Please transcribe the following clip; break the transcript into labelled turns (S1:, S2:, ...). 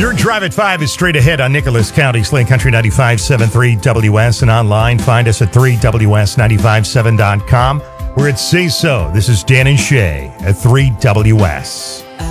S1: Your Drive at 5 is straight ahead on Nicholas County, Slane Country 95.73 WS, and online. Find us at 3WS957.com. We're at Say So. This is Dan and Shay at 3WS.